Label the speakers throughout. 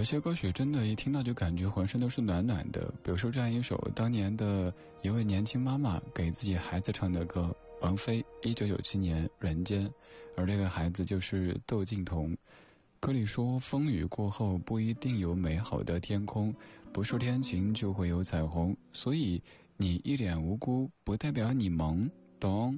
Speaker 1: 些歌曲真的一听到就感觉浑身都是暖暖的，比如说这样一首当年的一位年轻妈妈给自己孩子唱的歌，王菲1997年《人间》，而这个孩子就是窦靖童。歌里说，风雨过后不一定有美好的天空，不是天晴就会有彩虹，所以你一脸无辜不代表你萌，懂？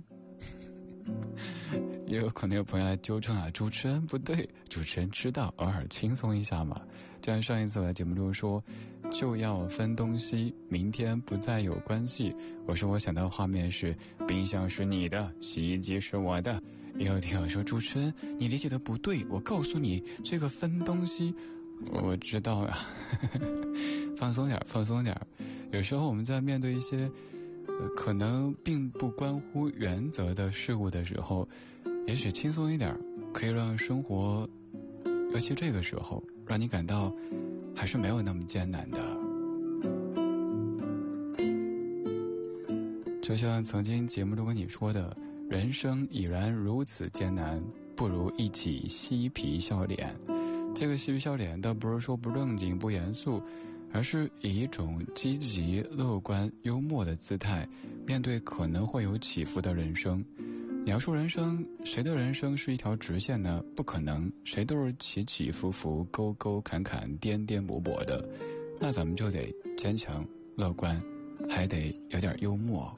Speaker 1: 也有可能有朋友来纠正啊，主持人不对，主持人知道，偶尔轻松一下嘛。就像上一次我在节目中说，就要分东西，明天不再有关系。我说我想到画面是，冰箱是你的，洗衣机是我的。也有听友说，主持人你理解的不对，我告诉你，这个分东西，我知道呀。放松点，放松点。有时候我们在面对一些可能并不关乎原则的事物的时候，也许轻松一点，可以让生活，尤其这个时候，让你感到还是没有那么艰难的。就像曾经节目中跟你说的，人生已然如此艰难，不如一起嬉皮笑脸。这个嬉皮笑脸倒不是说不正经不严肃，而是以一种积极乐观幽默的姿态面对可能会有起伏的人生。你要说人生，谁的人生是一条直线呢？不可能，谁都是起起伏伏沟沟坎坎颠颠簸簸的。那咱们就得坚强乐观，还得有点幽默。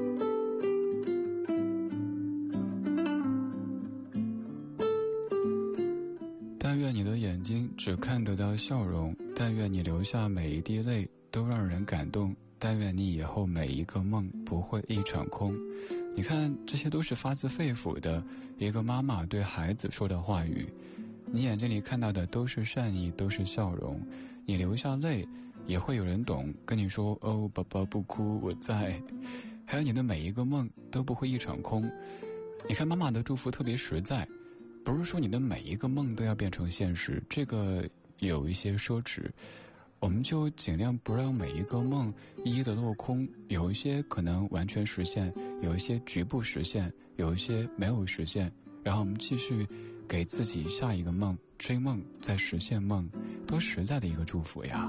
Speaker 1: 但愿你的眼睛只看得到笑容，但愿你流下每一滴泪都让人感动，但愿你以后每一个梦不会一场空。你看，这些都是发自肺腑的一个妈妈对孩子说的话语。你眼睛里看到的都是善意，都是笑容。你流下泪也会有人懂，跟你说，哦，宝宝不哭，我在。还有你的每一个梦都不会一场空。你看，妈妈的祝福特别实在，不是说你的每一个梦都要变成现实，这个有一些奢侈。我们就尽量不让每一个梦一一的落空，有一些可能完全实现，有一些局部实现，有一些没有实现，然后我们继续给自己下一个梦，追梦再实现梦，多实在的一个祝福呀。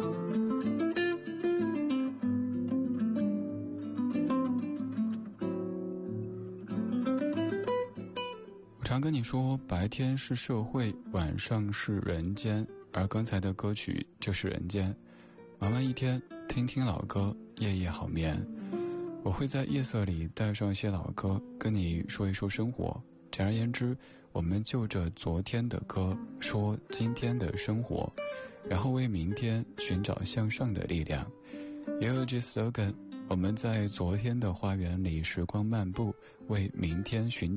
Speaker 1: 我常跟你说，白天是社会，晚上是人间，而刚才的歌曲就是人间。忙完一天，听听老歌，夜夜好眠。我会在夜色里带上一些老歌，跟你说一说生活。简而言之，我们就着昨天的歌说今天的生活，然后为明天寻找向上的力量。也有句 slogan， 我们在昨天的花园里时光漫步，为明天寻找